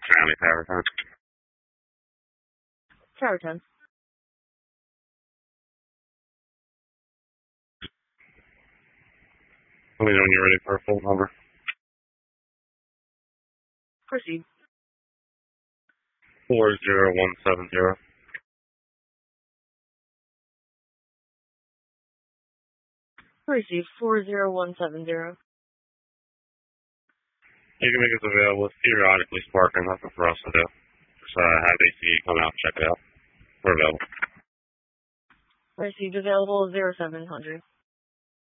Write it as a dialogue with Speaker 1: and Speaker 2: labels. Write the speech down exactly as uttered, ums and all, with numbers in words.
Speaker 1: County Tower ten.
Speaker 2: Tower ten.
Speaker 1: Let me know when you're ready for a full number.
Speaker 2: Proceed.
Speaker 1: Four zero one seven zero.
Speaker 2: Receive four zero one seven zero.
Speaker 1: You can make us available. It's periodically sparking. Nothing for us to do. Just uh, have A C come out and check it out. We're available.
Speaker 2: Received available zero seven hundred.